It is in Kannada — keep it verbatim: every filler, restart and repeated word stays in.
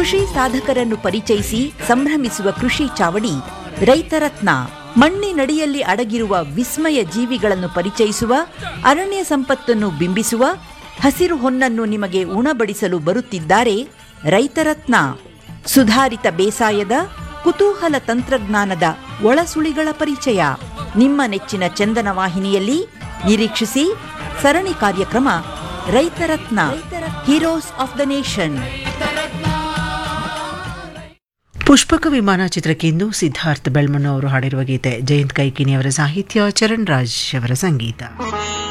ಕೃಷಿ ಸಾಧಕರನ್ನು ಪರಿಚಯಿಸಿ ಸಂಭ್ರಮಿಸುವ ಕೃಷಿ ಚಾವಡಿ ರೈತರತ್ನ. ಮಣ್ಣಿನಡಿಯಲ್ಲಿ ಅಡಗಿರುವ ವಿಸ್ಮಯ ಜೀವಿಗಳನ್ನು ಪರಿಚಯಿಸುವ, ಅರಣ್ಯ ಸಂಪತ್ತನ್ನು ಬಿಂಬಿಸುವ, ಹಸಿರು ಹೊನ್ನನ್ನು ನಿಮಗೆ ಉಣಬಡಿಸಲು ಬರುತ್ತಿದ್ದಾರೆ ರೈತರತ್ನ. ಸುಧಾರಿತ ಬೇಸಾಯದ ಕುತೂಹಲ ತಂತ್ರಜ್ಞಾನದ ಒಳಸುಳಿಗಳ ಪರಿಚಯ ನಿಮ್ಮ ನೆಚ್ಚಿನ ಚಂದನ ವಾಹಿನಿಯಲ್ಲಿ. ನಿರೀಕ್ಷಿಸಿ ಸರಣಿ ಕಾರ್ಯಕ್ರಮ ರೈತರತ್ನ, heroes of the nation. Pushpaka ವಿಮಾನ ಚಿತ್ರಕ್ಕೆ ಇಂದು ಸಿದ್ಧಾರ್ಥ್ ಬೆಳ್ಮಣ್ಣು ಅವರು ಹಾಡಿರುವ ಗೀತೆ, ಜಯಂತ್ ಕೈಕಿನಿ ಅವರ ಸಾಹಿತ್ಯ, ಚರಣ್ ರಾಜ್ ಅವರ ಸಂಗೀತ.